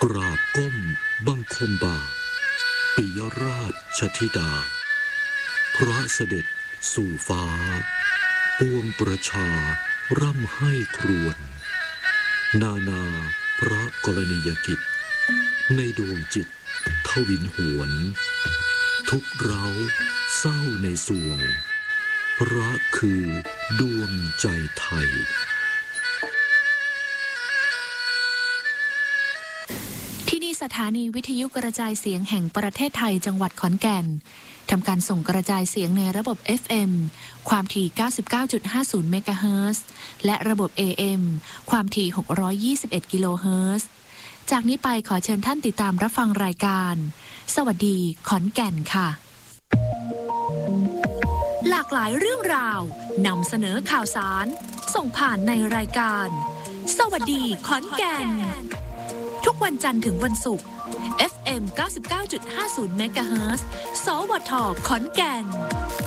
กราบก้มบังคมบาทปิยราชธิดาพระเสด็จสู่ฟ้าปวงประชาร่ำให้ครวญนานาพระกรณียกิจในดวงจิตทวินหวนทุกเร้าเศร้าในสวงพระคือดวงใจไทยที่นี่สถานีวิทยุกระจายเสียงแห่งประเทศไทยจังหวัดขอนแก่นทำการส่งกระจายเสียงในระบบ FM ความถี่ 99.50 เมกะเฮิรตซ์และระบบ AM ความถี่ 621 กิโลเฮิรตซ์จากนี้ไปขอเชิญท่านติดตามรับฟังรายการสวัสดีขอนแก่นค่ะหลากหลายเรื่องราวนำเสนอข่าวสารส่งผ่านในรายการสวัสดีขอนแก่นทุกวันจันทร์ถึงวันศุกร์ FM 99.50 เมกะเฮิรตซ์สวทขอนแก่น